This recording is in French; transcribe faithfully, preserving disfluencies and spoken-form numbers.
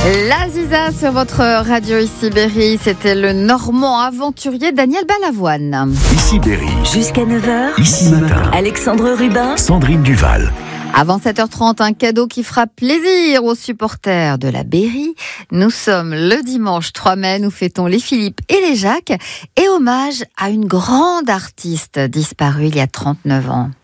La Ziza sur votre radio ici Berry, c'était le Normand aventurier Daniel Balavoine. Ici Berry. Jusqu'à neuf heures. Ici matin. Alexandre Rubin. Sandrine Duval. Avant sept heures trente, un cadeau qui fera plaisir aux supporters de la Berry. Nous sommes le dimanche trois mai, nous fêtons les Philippe et les Jacques et hommage à une grande artiste disparue il y a trente-neuf ans.